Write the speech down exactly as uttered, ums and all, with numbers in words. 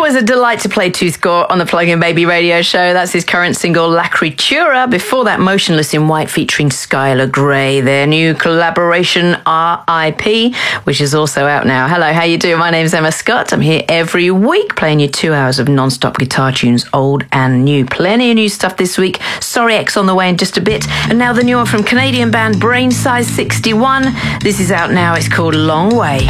Always a delight to play Tooth Gore on the Plug-in Baby radio show. That's his current single, La Creatura. Before that, Motionless in White featuring Skylar Grey. Their new collaboration, R I P, which is also out now. Hello, how you doing? My name's Emma Scott. I'm here every week playing you two hours of non-stop guitar tunes, old and new. Plenty of new stuff this week. Sorry X on the way in just a bit. And now the new one from Canadian band Brain Size sixty-one. This is out now. It's called Long Way.